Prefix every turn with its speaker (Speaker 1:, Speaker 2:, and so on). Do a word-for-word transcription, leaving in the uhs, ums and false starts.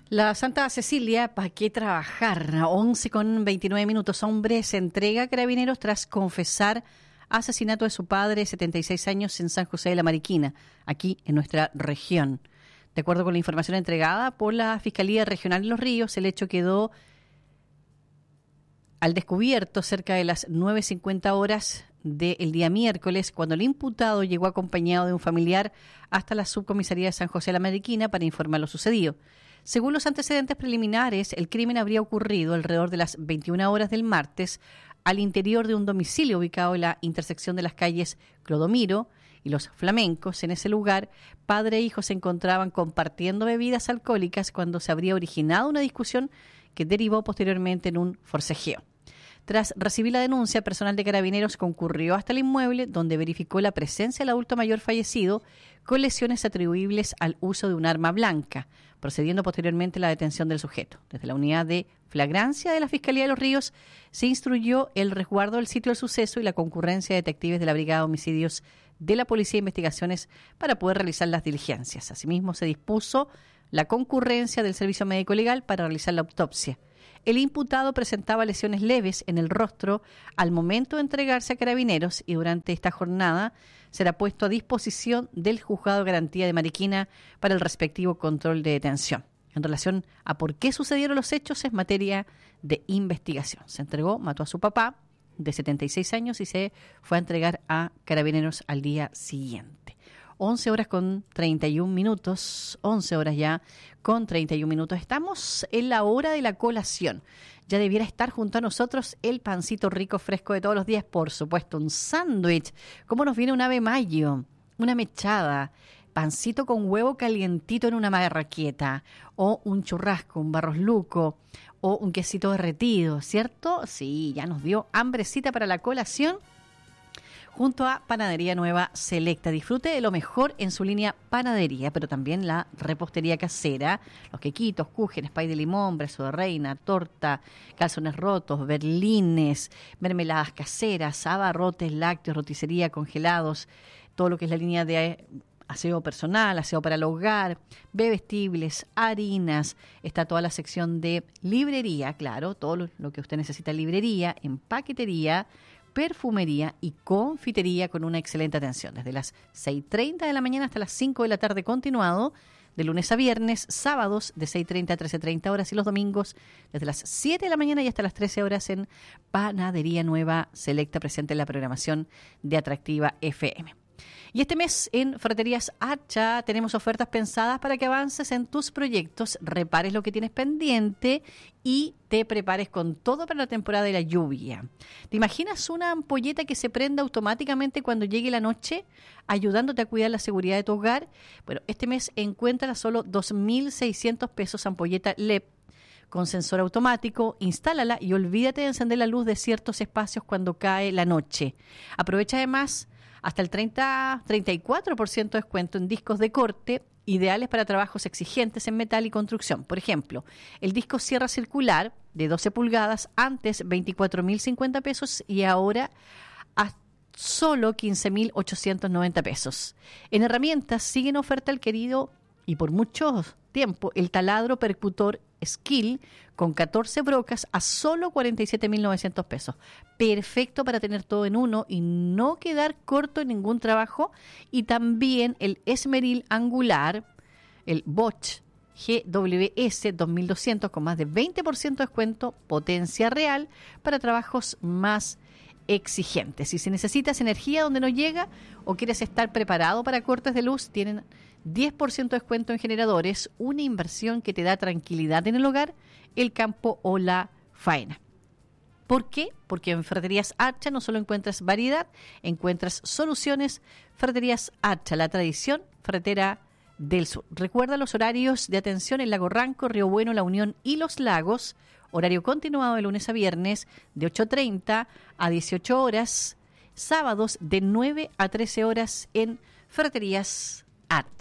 Speaker 1: La Santa Cecilia, ¿para qué trabajar? once con veintinueve minutos. Hombre se entrega a Carabineros tras confesar asesinato de su padre, setenta y seis años, en San José de la Mariquina, aquí en nuestra región. De acuerdo con la información entregada por la Fiscalía Regional de Los Ríos, el hecho quedó al descubierto cerca de las nueve cincuenta horas del día miércoles, cuando el imputado llegó acompañado de un familiar hasta la subcomisaría de San José de la Mariquina para informar lo sucedido. Según los antecedentes preliminares, el crimen habría ocurrido alrededor de las veintiuna horas del martes al interior de un domicilio ubicado en la intersección de las calles Clodomiro y Los Flamencos. En ese lugar, padre e hijo se encontraban compartiendo bebidas alcohólicas cuando se habría originado una discusión que derivó posteriormente en un forcejeo. Tras recibir la denuncia, personal de Carabineros concurrió hasta el inmueble, donde verificó la presencia del adulto mayor fallecido con lesiones atribuibles al uso de un arma blanca, procediendo posteriormente a la detención del sujeto. Desde la unidad de flagrancia de la Fiscalía de Los Ríos se instruyó el resguardo del sitio del suceso y la concurrencia de detectives de la Brigada de Homicidios de la Policía de Investigaciones para poder realizar las diligencias. Asimismo, se dispuso la concurrencia del Servicio Médico Legal para realizar la autopsia. El imputado presentaba lesiones leves en el rostro al momento de entregarse a Carabineros y durante esta jornada será puesto a disposición del Juzgado de Garantía de Mariquina para el respectivo control de detención. En relación a por qué sucedieron los hechos, es materia de investigación. Se entregó, mató a su papá de setenta y seis años y se fue a entregar a Carabineros al día siguiente. once horas con treinta y un minutos, once horas ya con treinta y un minutos. Estamos en la hora de la colación. Ya debiera estar junto a nosotros el pancito rico fresco de todos los días, por supuesto, un sándwich. ¿Cómo nos viene un ave mayo? Una mechada, pancito con huevo calientito en una marraqueta, o un churrasco, un barros luco, o un quesito derretido, ¿cierto? Sí, ya nos dio hambrecita para la colación. Junto a Panadería Nueva Selecta. Disfrute de lo mejor en su línea panadería, pero también la repostería casera, los quequitos, cúgenes, pay de limón, brazo de reina, torta, calzones rotos, berlines, mermeladas caseras, abarrotes, lácteos, roticería, congelados, todo lo que es la línea de aseo personal, aseo para el hogar, bebestibles, harinas, está toda la sección de librería, claro, todo lo que usted necesita, librería, empaquetería, perfumería y confitería con una excelente atención. Desde las seis y treinta de la mañana hasta las cinco de la tarde continuado, de lunes a viernes, sábados de seis y treinta a trece y treinta horas y los domingos desde las siete de la mañana y hasta las trece horas en Panadería Nueva Selecta, presente en la programación de Atractiva F M. Y este mes en Ferreterías Hacha tenemos ofertas pensadas para que avances en tus proyectos, repares lo que tienes pendiente y te prepares con todo para la temporada de la lluvia. ¿Te imaginas una ampolleta que se prenda automáticamente cuando llegue la noche, ayudándote a cuidar la seguridad de tu hogar? Bueno, este mes encuentra solo dos mil seiscientos pesos ampolleta L E P con sensor automático. Instálala y olvídate de encender la luz de ciertos espacios cuando cae la noche. Aprovecha además hasta el treinta, treinta y cuatro por ciento de descuento en discos de corte, ideales para trabajos exigentes en metal y construcción. Por ejemplo, el disco sierra circular de doce pulgadas, antes veinticuatro mil cincuenta pesos y ahora a solo quince mil ochocientos noventa pesos. En herramientas sigue en oferta el querido y por mucho tiempo el taladro percutor Skill con catorce brocas a solo cuarenta y siete mil novecientos pesos. Perfecto para tener todo en uno y no quedar corto en ningún trabajo. Y también el esmeril angular, el Bosch G W S dos mil doscientos con más de veinte por ciento de descuento, potencia real para trabajos más exigentes. Y si necesitas energía donde no llega o quieres estar preparado para cortes de luz, tienen diez por ciento de descuento en generadores, una inversión que te da tranquilidad en el hogar, el campo o la faena. ¿Por qué? Porque en Ferreterías Hacha no solo encuentras variedad, encuentras soluciones. Ferreterías Hacha, la tradición ferretera del sur. Recuerda los horarios de atención en Lago Ranco, Río Bueno, La Unión y Los Lagos. Horario continuado de lunes a viernes de ocho treinta a dieciocho horas. Sábados de nueve a trece horas en Ferreterías Hacha.